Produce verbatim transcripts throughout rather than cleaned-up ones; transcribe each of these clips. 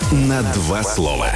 на два слова.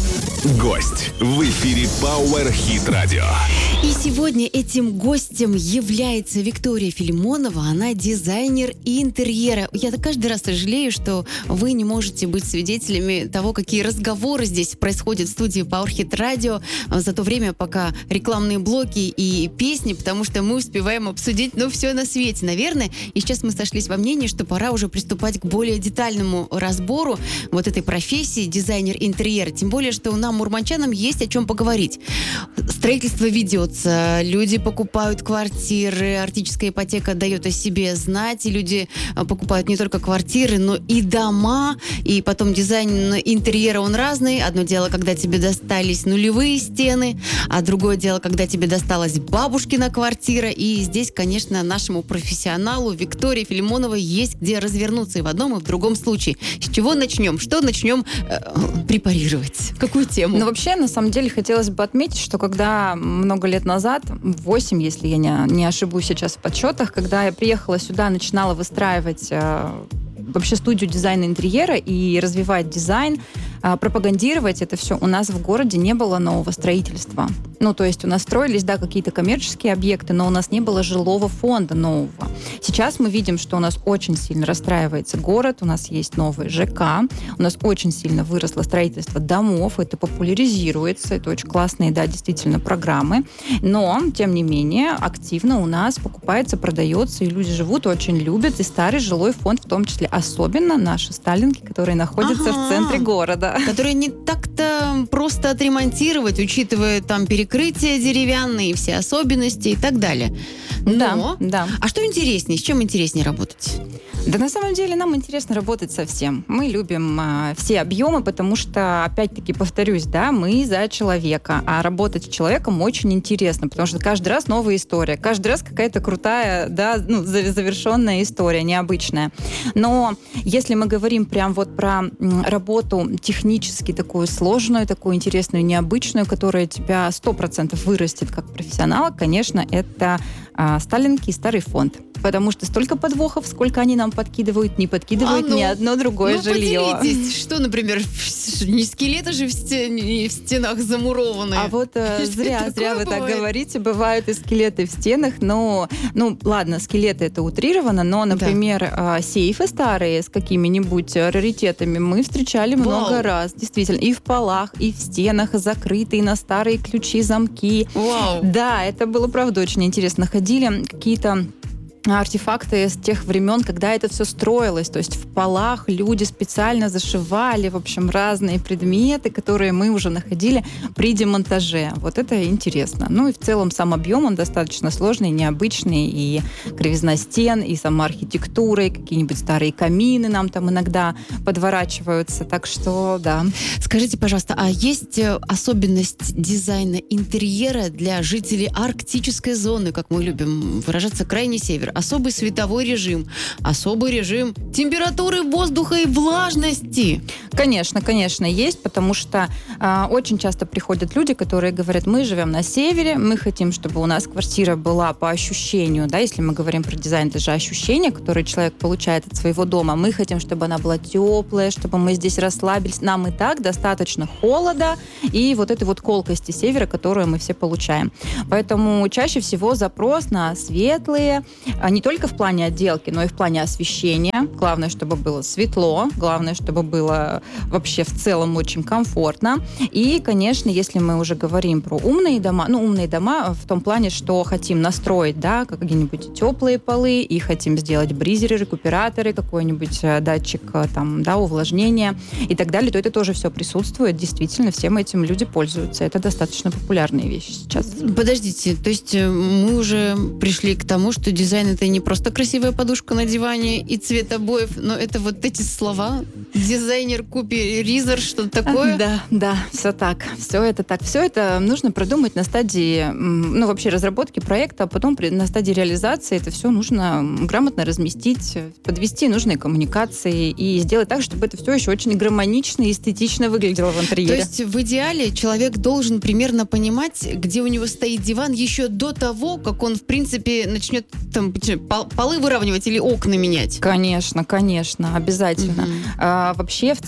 Гость в эфире Power Hit Radio. И сегодня этим гостем является Виктория Филимонова. Она дизайнер интерьера. Я каждый раз сожалею, что вы не можете быть свидетелями того, какие разговоры здесь происходят в студии Power Hit Radio за то время, пока рекламные блоки и песни, потому что мы успеваем обсудить, ну, все на свете, наверное. И сейчас мы сошлись во мнении, что пора уже приступать к более детальному разбору вот этой профессии дизайнер интерьера. Тем более, что нам, мурманчанам, есть о чем поговорить. Строительство ведется, люди покупают квартиры, арктическая ипотека дает о себе знать, и люди покупают не только квартиры, но и дома, и потом дизайн интерьера, он разный. Одно дело, когда тебе достались нулевые стены, а другое дело, когда тебе досталась бабушкина квартира, и здесь, конечно, нашему профессионалу Виктории Филимоновой есть где развернуться и в одном, и в другом случае. С чего начнем? Что начнем э, препарировать? Какую тему? Ну, вообще, на самом деле, хотелось бы отметить, что когда много лет назад, восемь, если я не, не ошибусь сейчас в подсчетах, когда я приехала сюда, начинала выстраивать э, вообще студию дизайна интерьера и развивать дизайн, э, пропагандировать это все, у нас в городе не было нового строительства. Ну, то есть у нас строились, да, какие-то коммерческие объекты, но у нас не было жилого фонда нового. Сейчас мы видим, что у нас очень сильно расстраивается город, у нас есть новый ЖК, у нас очень сильно выросло строительство домов, это популяризируется, это очень классные, да, действительно, программы, но, тем не менее, активно у нас покупается, продается, и люди живут, очень любят, и старый жилой фонд в том числе, особенно наши сталинки, которые находятся ага, в центре города. Которые не так-то просто отремонтировать, учитывая там перекрытия деревянные, все особенности и так далее. Но, да, да. А что интереснее? С чем интереснее работать? Да, на самом деле нам интересно работать со всем. Мы любим э, все объемы, потому что, опять-таки, повторюсь, да, мы за человека, а работать с человеком очень интересно, потому что каждый раз новая история, каждый раз какая-то крутая, да, ну, завершенная история, необычная. Но если мы говорим прям вот про работу технически такую сложную, такую интересную, необычную, которая тебя сто процентов вырастет как профессионала, конечно, это э, сталинки и старый фонд. Потому что столько подвохов, сколько они нам подкидывают, не подкидывают а ну, ни одно другое ну, жилье. Поделитесь, что, например, не скелеты же в, стен, в стенах замурованы. А вот э, зря, зря вы бывает? Так говорите, бывают и скелеты в стенах, но, ну, ладно, скелеты это утрировано, но, например, да. э, сейфы старые с какими-нибудь раритетами мы встречали Вау. много раз, действительно, и в полах, и в стенах, закрытые на старые ключи, замки. Вау. Да, это было, правда, очень интересно. Находили какие-то артефакты с тех времен, когда это все строилось. То есть в полах люди специально зашивали, в общем, разные предметы, которые мы уже находили при демонтаже. Вот это интересно. Ну и в целом сам объем, он достаточно сложный, необычный. И кривизна стен, и сама архитектура, и какие-нибудь старые камины нам там иногда подворачиваются. Так что, да. Скажите, пожалуйста, а есть особенность дизайна интерьера для жителей арктической зоны, как мы любим выражаться, крайний север? Особый световой режим, особый режим температуры воздуха и влажности. Конечно, конечно, есть, потому что э, очень часто приходят люди, которые говорят, мы живем на севере, мы хотим, чтобы у нас квартира была по ощущению, да, если мы говорим про дизайн, это же ощущение, которое человек получает от своего дома. Мы хотим, чтобы она была теплая, чтобы мы здесь расслабились. Нам и так достаточно холода и вот этой вот колкости севера, которую мы все получаем. Поэтому чаще всего запрос на светлые, не только в плане отделки, но и в плане освещения. Главное, чтобы было светло, главное, чтобы было вообще в целом очень комфортно. И, конечно, если мы уже говорим про умные дома, ну, умные дома в том плане, что хотим настроить, да, какие-нибудь теплые полы, и хотим сделать бризеры, рекуператоры, какой-нибудь датчик там, да, увлажнения и так далее, то это тоже все присутствует. Действительно, всем этим люди пользуются. Это достаточно популярные вещи сейчас. Подождите, то есть мы уже пришли к тому, что дизайн это не просто красивая подушка на диване и цвет обоев, но это вот эти слова. Дизайнер, купи-ризер, что-то такое. Да, да, все так. Все это так. Все это нужно продумать на стадии, ну, вообще разработки проекта, а потом на стадии реализации это все нужно грамотно разместить, подвести нужные коммуникации и сделать так, чтобы это все еще очень гармонично и эстетично выглядело в интерьере. То есть в идеале человек должен примерно понимать, где у него стоит диван еще до того, как он, в принципе, начнет там полы выравнивать или окна менять? Конечно, конечно, обязательно. Mm-hmm. А, вообще, в целом,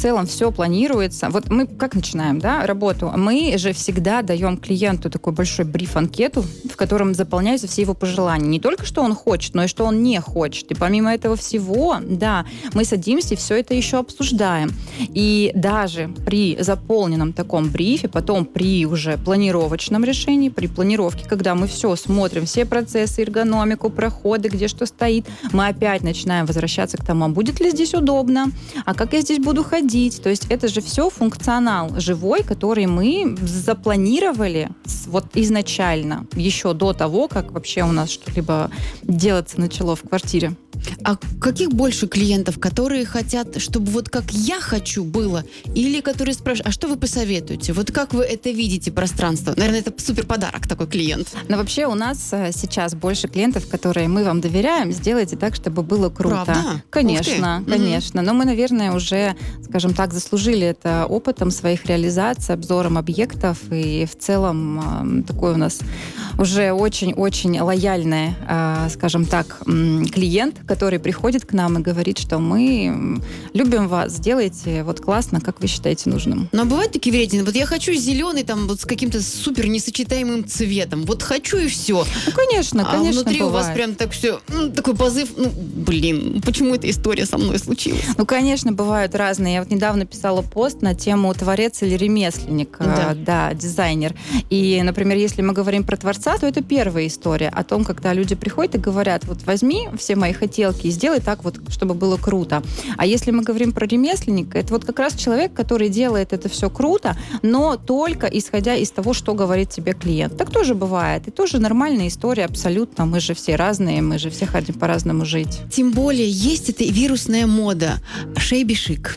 целом все планируется. Вот мы как начинаем, да, работу? Мы же всегда даем клиенту такой большой бриф-анкету, в котором заполняются все его пожелания. Не только что он хочет, но и что он не хочет. И помимо этого всего, да, мы садимся и все это еще обсуждаем. И даже при заполненном таком брифе, потом при уже планировочном решении, при планировке, когда мы все смотрим, все процессы, эргономику, проходы, где что стоит, мы опять начинаем возвращаться к тому, а будет ли здесь удобно, а как я здесь буду ходить. То есть это же все функционал живой, который мы запланировали вот изначально, еще до того, как вообще у нас что-либо делаться начало в квартире. А каких больше клиентов, которые хотят, чтобы вот как я хочу было, или которые спрашивают, а что вы посоветуете? Вот как вы это видите, пространство? Наверное, это супер подарок такой клиент. Но вообще у нас сейчас больше клиентов, которые мы вам доверяем, сделайте так, чтобы было круто. Правда? Конечно, конечно. Но мы, наверное, уже, скажем так, заслужили это опытом своих реализаций, обзором объектов, и в целом такой у нас уже очень-очень лояльный, скажем так, клиент, который приходит к нам и говорит, что мы любим вас, сделайте вот классно, как вы считаете нужным. Но бывают такие вредины. Вот я хочу зеленый там вот с каким-то супер несочетаемым цветом. Вот хочу и все. Ну, конечно, а конечно, внутри бывает. у вас прям так все, ну, такой позыв, ну, блин, почему эта история со мной случилась? Ну, конечно, бывают разные. Я вот недавно писала пост на тему «Творец или ремесленник», да. да, дизайнер. И, например, если мы говорим про творца, то это первая история о том, когда люди приходят и говорят, вот возьми все мои хотелки и сделай так вот, чтобы было круто. А если мы говорим про ремесленника, это вот как раз человек, который делает это все круто, но только исходя из того, что говорит тебе клиент. Так тоже бывает. И тоже нормальная история абсолютно. Мы же все разные, мы же все хотим по-разному жить. Тем более есть эта вирусная мода. Шейби-шик.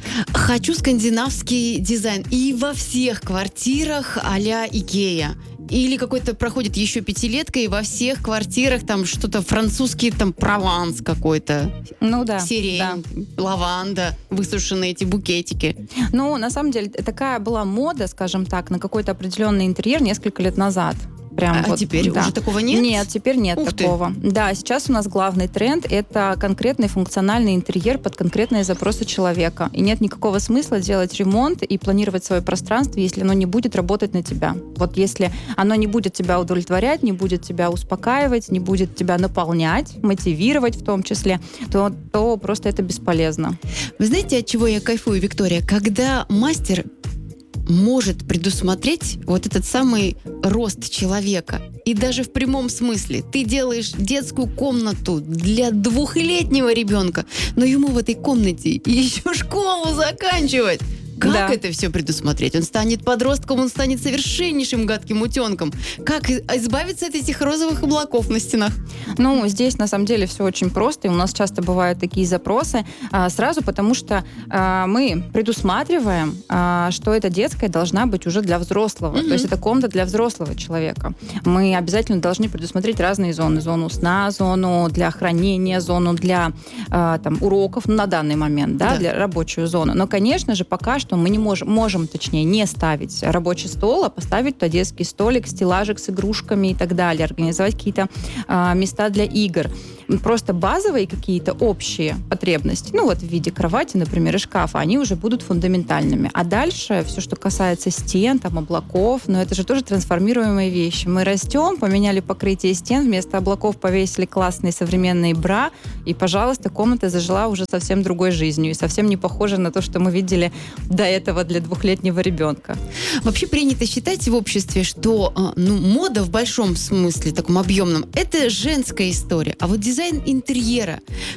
Хочу скандинавский дизайн. И во всех квартирах а-ля Икея. Или какой-то проходит еще пятилетка, и во всех квартирах там что-то французский, там Прованс какой-то. Ну да. Сирень, да. лаванда, высушенные эти букетики. Ну, на самом деле, такая была мода, скажем так, на какой-то определенный интерьер несколько лет назад. Прям а вот, теперь да. уже такого нет? Нет, теперь нет Ух такого. ты. Да, сейчас у нас главный тренд — это конкретный функциональный интерьер под конкретные запросы человека. И нет никакого смысла делать ремонт и планировать свое пространство, если оно не будет работать на тебя. Вот если оно не будет тебя удовлетворять, не будет тебя успокаивать, не будет тебя наполнять, мотивировать в том числе, то, то просто это бесполезно. Вы знаете, от чего я кайфую, Виктория? Когда мастер может предусмотреть вот этот самый рост человека. И даже в прямом смысле. Ты делаешь детскую комнату для двухлетнего ребенка, но ему в этой комнате еще школу заканчивать. Как да. это все предусмотреть? Он станет подростком, он станет совершеннейшим гадким утенком. Как избавиться от этих розовых облаков на стенах? Ну, здесь на самом деле все очень просто, и у нас часто бывают такие запросы а, сразу, потому что а, мы предусматриваем, а, что эта детская должна быть уже для взрослого, mm-hmm. то есть это комната для взрослого человека. Мы обязательно должны предусмотреть разные зоны. Зону сна, зону для хранения, зону для а, там, уроков, ну, на данный момент, да, да, для рабочую зону. Но, конечно же, пока что мы не можем, можем, точнее, не ставить рабочий стол, а поставить туда детский столик, стеллажик с игрушками и так далее, организовать какие-то а, места для игр. Просто базовые какие-то общие потребности, ну вот в виде кровати, например, и шкафа, они уже будут фундаментальными. А дальше все, что касается стен, там, облаков, ну это же тоже трансформируемые вещи. Мы растем, поменяли покрытие стен, вместо облаков повесили классные современные бра, и, пожалуйста, комната зажила уже совсем другой жизнью и совсем не похожа на то, что мы видели до этого для двухлетнего ребенка. Вообще принято считать в обществе, что ну, мода в большом смысле, таком объемном, это женская история. А вот дизайн интерьера.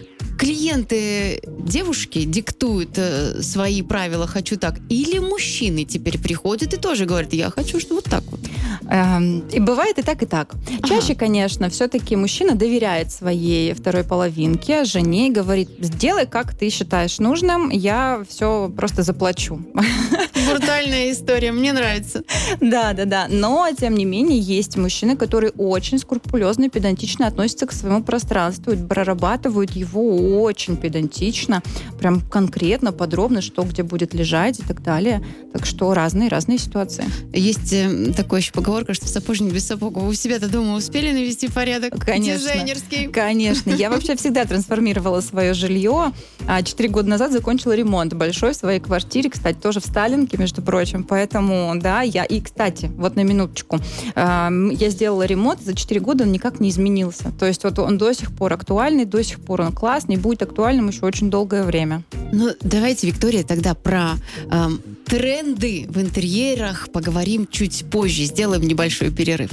Клиенты, девушки диктуют э, свои правила «хочу так», или мужчины теперь приходят и тоже говорят «я хочу, что вот так вот». Эм, и бывает и так, и так. Ага. Чаще, конечно, все-таки мужчина доверяет своей второй половинке, жене, и говорит: сделай, как ты считаешь нужным, я все просто заплачу. Брутальная история, мне нравится. Да, да, да. Но, тем не менее, есть мужчины, которые очень скрупулезно и педантично относятся к своему пространству, прорабатывают его очень педантично, прям конкретно, подробно, что где будет лежать и так далее. Так что разные-разные ситуации. Есть э, такая еще поговорка, что сапожник без сапог. Вы у себя-то дома успели навести порядок? Конечно. Дизайнерский? Конечно. Я вообще всегда трансформировала свое жилье. А Четыре года назад закончила ремонт большой в своей квартире, кстати, тоже в Сталинке, между прочим. Поэтому, да, я... И, кстати, вот на минуточку. Э, я сделала ремонт, за четыре года он никак не изменился. То есть вот он до сих пор актуальный, до сих пор он классный, будет актуальным еще очень долгое время. Ну, давайте, Виктория, тогда про э, тренды в интерьерах поговорим чуть позже. Сделаем небольшой перерыв.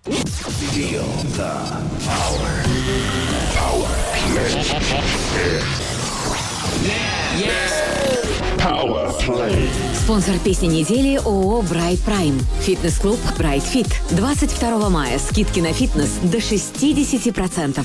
Спонсор песни недели ООО Bright Prime. Фитнес-клуб Bright Fit. двадцать второго мая. Скидки на фитнес до шестьдесят процентов.